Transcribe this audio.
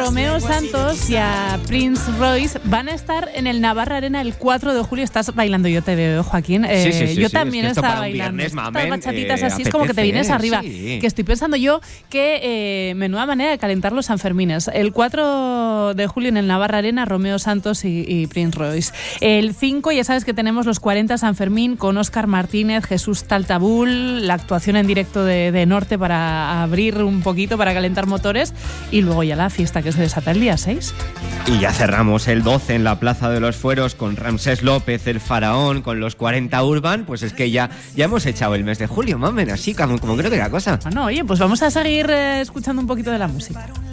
Romeo Santos y a Prince Royce van a estar en el Navarra Arena el 4 de julio. Estás bailando, yo te veo, Joaquín. Yo también estaba bailando. Estas bachatitas así es como que te vienes arriba. Sí. Que estoy pensando yo que menuda manera de calentar los Sanfermines. El 4 de julio en el Navarra Arena, Romeo Santos y Prince Royce. El 5 ya sabes que tenemos los 40 San Fermín con Óscar Martínez, Jesús Taltabul, la actuación en directo de Norte para abrir un poquito, para calentar motores, y luego ya la fiesta que se desata el día 6. Y ya cerramos el 12 en la Plaza de los Fueros con Ramsés López, el Faraón, con los 40 Urban. Pues es que ya hemos echado el mes de julio, mamen, así como creo que la cosa. Bueno, oye, pues vamos a seguir escuchando un poquito de la música.